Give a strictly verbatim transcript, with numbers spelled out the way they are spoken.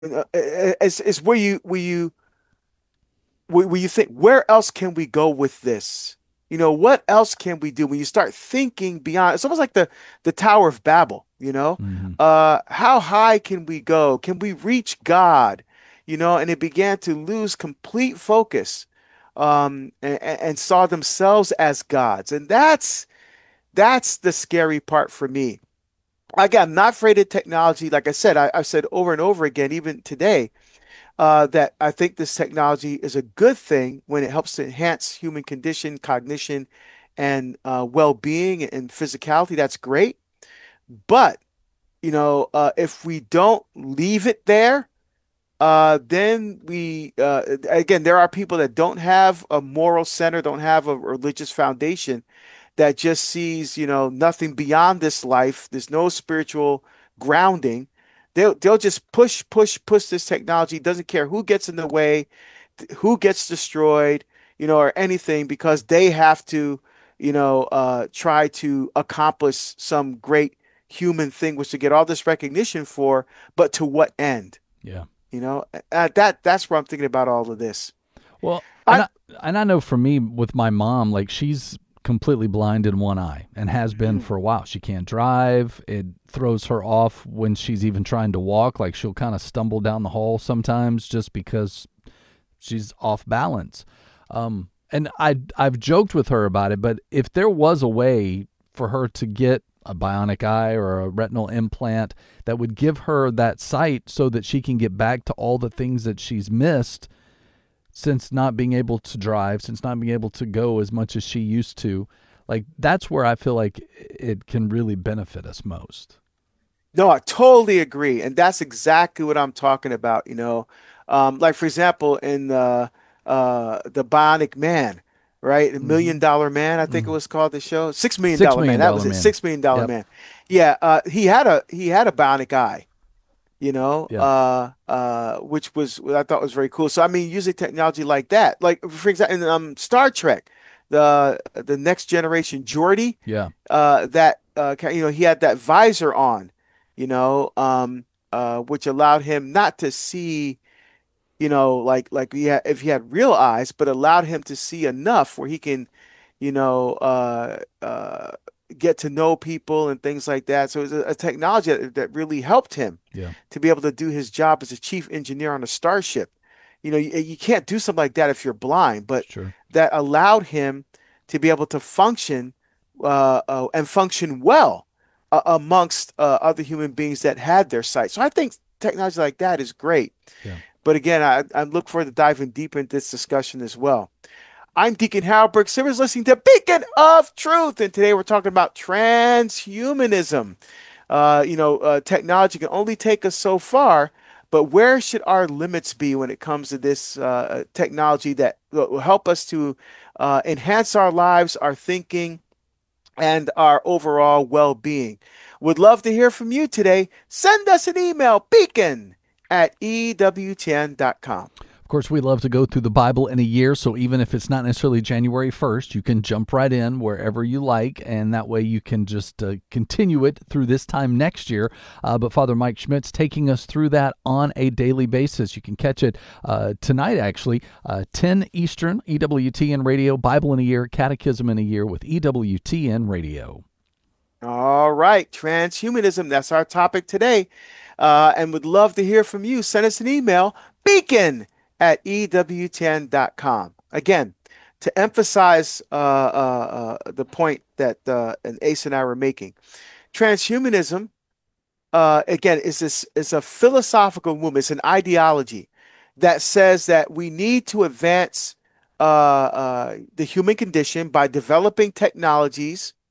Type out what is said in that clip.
uh, it's, it's where you where you where, where you think, where else can we go with this? You know, what else can we do? When you start thinking beyond, it's almost like the the Tower of Babel, you know? Hmm. Uh, how high can we go? Can we reach God? You know, and it began to lose complete focus, um, and, and saw themselves as gods. And that's that's the scary part for me. Again, I'm not afraid of technology. Like I said, I, I've said over and over again, even today, uh, that I think this technology is a good thing when it helps to enhance human condition, cognition, and uh, well-being and physicality. That's great. But, you know, uh, if we don't leave it there, uh, then we, uh, again, there are people that don't have a moral center, don't have a religious foundation, that just sees, you know, nothing beyond this life. There's no spiritual grounding. They'll they'll just push, push, push this technology. Doesn't care who gets in the way, who gets destroyed, you know, or anything, because they have to, you know, uh, try to accomplish some great human thing, which to get all this recognition for, but to what end? Yeah. You know, uh, that that's where I'm thinking about all of this. Well, and I I and I know for me with my mom, like she's completely blind in one eye and has been Mhm. for a while. She can't drive. It throws her off when she's even trying to walk. Like she'll kind of stumble down the hall sometimes just because she's off balance. Um, and I I've joked with her about it, but if there was a way for her to get a bionic eye or a retinal implant that would give her that sight so that she can get back to all the things that she's missed since not being able to drive, since not being able to go as much as she used to, like that's where I feel like it can really benefit us most. No, I totally agree. And that's exactly what I'm talking about, you know. Um, like for example, in the uh the Bionic Man, right? The Mm-hmm. Million Dollar Man, I think it Mm-hmm. was called the show. Six Million Six Dollar Man. million That dollar was it. man. Six Million Dollar Yep. Man. Yeah, uh he had a he had a bionic eye, you know, Yep. uh uh which was what I thought was very cool. So I mean using technology like that. Like for example in um Star Trek, the the Next Generation Geordi, Yeah. uh, that uh, you know he had that visor on, you know, um, uh, which allowed him not to see, you know, like like he had, if he had real eyes, but allowed him to see enough where he can, you know, uh, uh, get to know people and things like that. So it's a, a technology that, that really helped him Yeah. to be able to do his job as a chief engineer on a starship. You know, you, you can't do something like that if you're blind, but Sure. that allowed him to be able to function uh, uh, and function well uh, amongst uh, other human beings that had their sight. So I think technology like that is great. Yeah. But again, I, I look forward to diving deeper into this discussion as well. I'm Deacon Harold Burke Simmons, listening to Beacon of Truth, and today we're talking about transhumanism. Uh, you know, uh, technology can only take us so far, but where should our limits be when it comes to this uh, technology that will help us to uh, enhance our lives, our thinking, and our overall well-being? Would love to hear from you today. Send us an email, beacon at e w t n dot com. Of course, we love to go through the Bible in a year, so even if it's not necessarily January first, you can jump right in wherever you like, and that way you can just uh, continue it through this time next year. Uh, but Father Mike Schmidt's taking us through that on a daily basis. You can catch it uh, tonight, actually, uh, ten Eastern, E W T N Radio, Bible in a Year, Catechism in a Year with E W T N Radio. All right, transhumanism, that's our topic today. Uh, and would love to hear from you. Send us an email, beacon at e w t n dot com. Again, to emphasize uh, uh, uh, the point that uh, and Ace and I were making, transhumanism, uh, again, is this is a philosophical movement. It's an ideology that says that we need to advance uh, uh, the human condition by developing technologies